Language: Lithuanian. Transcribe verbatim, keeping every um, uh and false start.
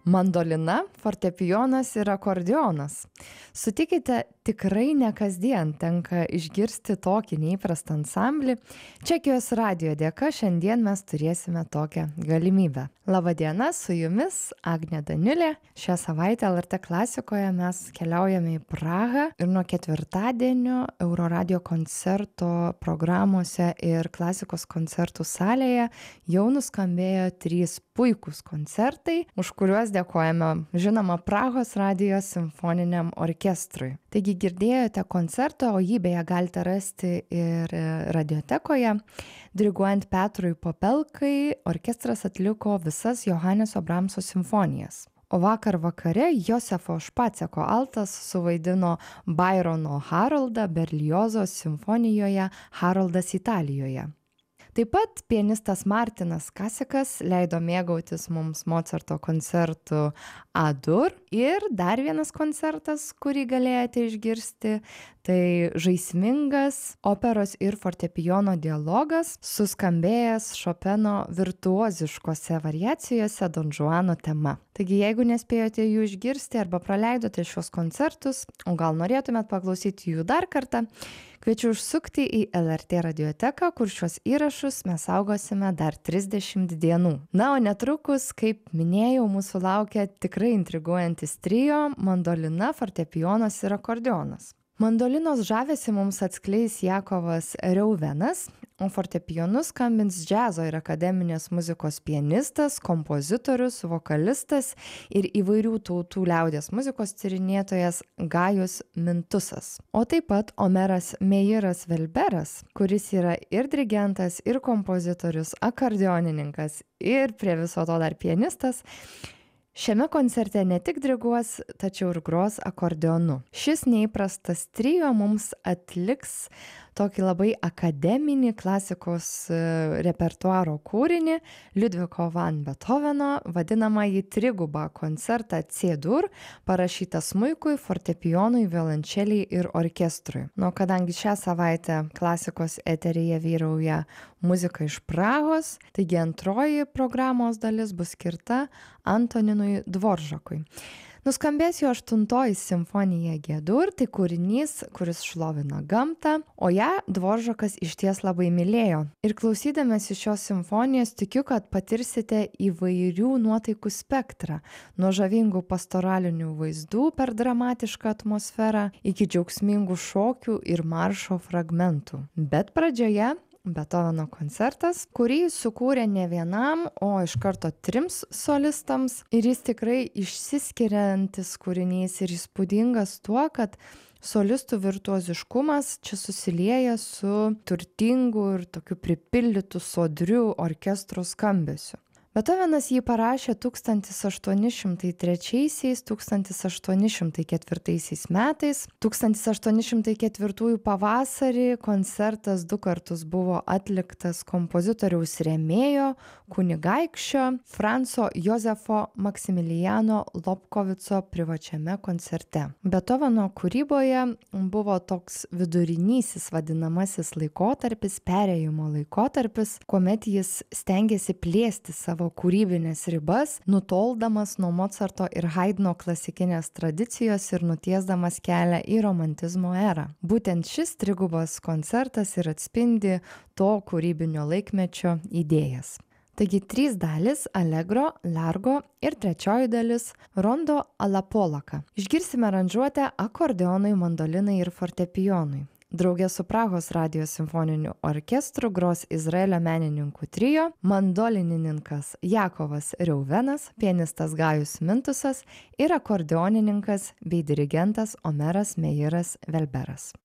Mandolina, fortepijonas ir akordeonas. Sutikite, tikrai ne kasdien tenka išgirsti tokį neįprastą ansamblį. Čekijos radijo dėka šiandien mes turėsime tokią galimybę. Labadiena, su jumis Agnė Daniulė. Šią savaitę L R T klasikoje mes keliaujame į Prahą ir nuo ketvirtadienio Euroradio koncerto programuose ir klasikos koncertų salėje jau nuskambėjo trys puikūs koncertai, už kuriuos dėkojame, žinoma, Prahos radijo simfoniniam orkestrui. Taigi girdėjote koncertą, o jį beje galite rasti ir radiotekoje. Diriguojant Petrui Popelkai, orkestras atliko visas Johaneso Bramso simfonijas. O vakar vakare Josefo Špaceko altas suvaidino Bairono Haroldą Berliozo simfonijoje Haroldas Italijoje. Taip pat pianistas Martinas Kasikas leido mėgautis mums Mocarto koncertų A-dur ir dar vienas koncertas, kurį galėjote išgirsti, tai žaismingas operos ir fortepijono dialogas, suskambėjęs Šopeno virtuoziškose variacijose Don Juano tema. Taigi, jeigu nespėjote jų išgirsti arba praleidote šios koncertus, o gal norėtumėt paklausyti jų dar kartą, kviečiu užsukti į L R T radioteką, kur šios įrašus mes saugosime dar trisdešimt dienų. Na, o netrukus, kaip minėjau, mūsų laukia tikrai intriguojantis trio – mandolina, fortepijonas ir akordeonas. Mandolinos žavesį mums atskleis Jakovas Reuvenas, o fortepijonu skambins džiazo ir akademinės muzikos pianistas, kompozitorius, vokalistas ir įvairių tautų liaudies muzikos tyrinėtojas Gajus Mintusas. O taip pat Omeras Meiras Velberas, kuris yra ir dirigentas, ir kompozitorius, akordeonininkas ir prie viso to dar pianistas, šiame koncerte ne tik diriguos, tačiau ir gros akordeonu. Šis neįprastas trio mums atliks tokį labai akademinį klasikos repertuaro kūrinį Liudviko van Beethoveno, vadinamąjį trigubą koncertą C-dur, parašytą smuikui, fortepijonui, violončelei ir orkestrui. Nu, kadangi šią savaitę klasikos eteryje vyrauja muzika iš Prahos, taigi antroji programos dalis bus skirta Antoninui Dvoržakui. Nuskambės jo aštuntoji simfonija G-dur, tai kūrinys, kuris šlovina gamtą, o ją Dvoržakas išties labai mylėjo. Ir klausydamėsi šios simfonijos tikiu, kad patirsite įvairių nuotaikų spektrą, nuo žavingų pastoralinių vaizdų per dramatišką atmosferą iki džiaugsmingų šokių ir maršo fragmentų. Bet pradžioje Beethoveno koncertas, kurį sukūrė ne vienam, o iš karto trims solistams. Ir jis tikrai išsiskiriantis kūrinys ir įspūdingas tuo, kad solistų virtuoziškumas čia susilieja su turtingu ir tokiu pripildytu sodriu orkestro skambesiu. Beethovenas jį parašė tūkstantis aštuoni šimtai trečiaisiais - tūkstantis aštuoni šimtai ketvirtaisiais metais. tūkstantis aštuoni šimtai ketvirtųjų pavasarį koncertas du kartus buvo atliktas kompozitoriaus rėmėjo, kunigaikščio Franco Jozefo Maksimilijano Lobkovico privačiame koncerte. Beethoveno kūryboje buvo toks vidurinysis vadinamasis laikotarpis, perėjimo laikotarpis, kuomet jis stengėsi plėsti savo kūrybinės ribas, nutoldamas nuo Mocarto ir Haidno klasikinės tradicijos ir nutiesdamas kelią į romantizmo erą. Būtent šis trigubas koncertas ir atspindi to kūrybinio laikmečio idėjas. Taigi trys dalis – Allegro, Largo ir trečioji dalis – Rondo alla polaka. Išgirsime aranžuotę akordeonui, mandolinai ir fortepijonui. Drauge su Prahos radijo simfoniniu orkestru gros Izraelio menininkų trio, mandolinininkas Jakovas Reuvenas, pianistas Gajus Mintusas ir akordeonininkas bei dirigentas Omeras Meiras Velberas.